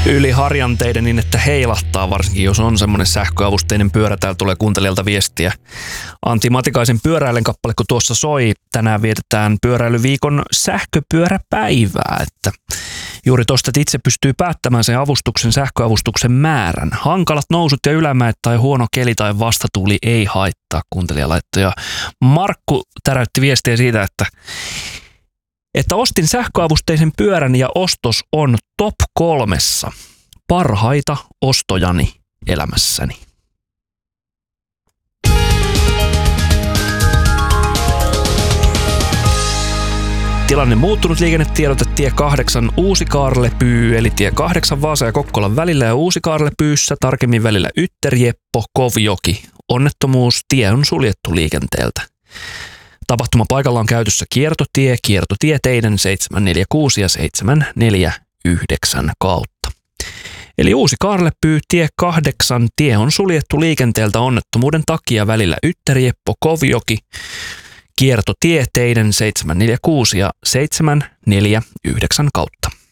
yli harjanteiden niin, että heilahtaa, varsinkin jos on semmoinen sähköavusteinen pyörä. Täällä tulee kuuntelijalta viestiä. Antti Matikaisen Pyöräilen kappale, kun tuossa soi, tänään vietetään pyöräilyviikon sähköpyöräpäivää. Että juuri tuosta, että itse pystyy päättämään sen sähköavustuksen määrän. Hankalat nousut ja ylämäet tai huono keli tai vastatuuli ei haittaa, kuuntelija laittoi. Ja Markku täräytti viestiä siitä, että ostin sähköavusteisen pyörän ja ostos on top 3 parhaita ostojani elämässäni. Tilanne muuttunut, liikennetiedote tie 8 Uusi-Kaarlepyy, eli tie 8 Vaasa ja Kokkolan välillä ja Uusi-Kaarlepyyssä, tarkemmin välillä Ytterjeppo, Kovjoki. Onnettomuus, tie on suljettu liikenteeltä. Tapahtumapaikalla on käytössä kiertotie teiden 746 ja 749 kautta. Eli Uusi-Kaarlepyy, tie 8, tie on suljettu liikenteeltä onnettomuuden takia välillä Ytterjeppo, Kovjoki. Kiertotie teiden 746 ja 749 kautta.